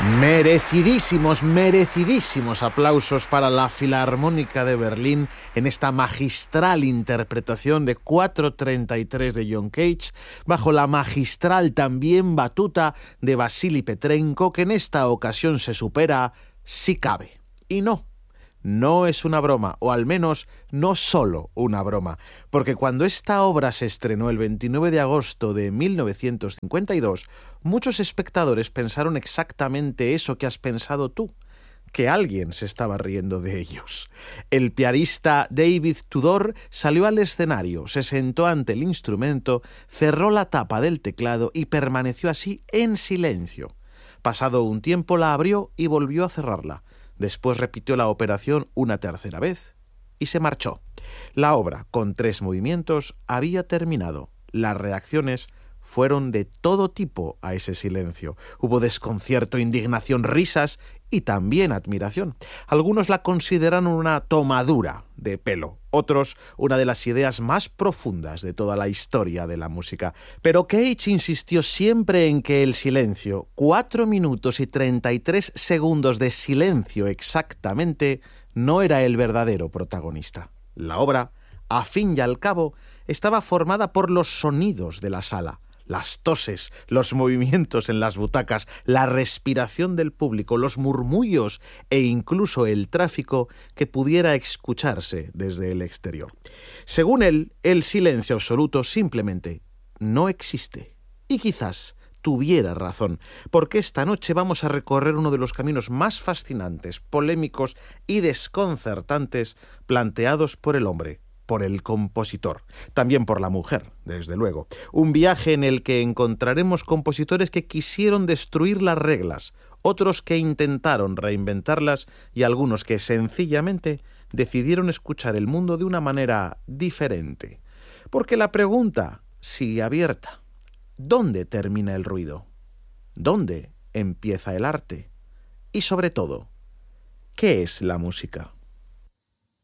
Merecidísimos aplausos para la Filarmónica de Berlín en esta magistral interpretación de 4:33 de John Cage, bajo la magistral también batuta de Vasily Petrenko, que en esta ocasión se supera si cabe. Y no es una broma, o al menos no solo una broma, porque cuando esta obra se estrenó el 29 de agosto de 1952, muchos espectadores pensaron exactamente eso que has pensado tú, que alguien se estaba riendo de ellos. El pianista David Tudor salió al escenario, se sentó ante el instrumento, cerró la tapa del teclado y permaneció así en silencio. Pasado un tiempo la abrió y volvió a cerrarla. Después repitió la operación una tercera vez y se marchó. La obra, con 3 movimientos, había terminado. Las reacciones fueron de todo tipo a ese silencio. Hubo desconcierto, indignación, risas y también admiración. Algunos la consideraron una tomadura de pelo, otros una de las ideas más profundas de toda la historia de la música. Pero Cage insistió siempre en que el silencio, 4 minutos y 33 segundos de silencio exactamente, no era el verdadero protagonista. La obra, a fin y al cabo, estaba formada por los sonidos de la sala. Las toses, los movimientos en las butacas, la respiración del público, los murmullos e incluso el tráfico que pudiera escucharse desde el exterior. Según él, el silencio absoluto simplemente no existe. Y quizás tuviera razón, porque esta noche vamos a recorrer uno de los caminos más fascinantes, polémicos y desconcertantes planteados por el hombre, por el compositor, también por la mujer, desde luego. Un viaje en el que encontraremos compositores que quisieron destruir las reglas, otros que intentaron reinventarlas y algunos que sencillamente decidieron escuchar el mundo de una manera diferente. Porque la pregunta sigue abierta. ¿Dónde termina el ruido? ¿Dónde empieza el arte? Y sobre todo, ¿qué es la música?